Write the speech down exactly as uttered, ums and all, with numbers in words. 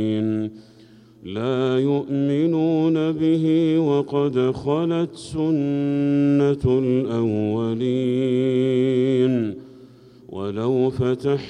لا يؤمنون به وقد خلت سنة الأولين ولو فتحنا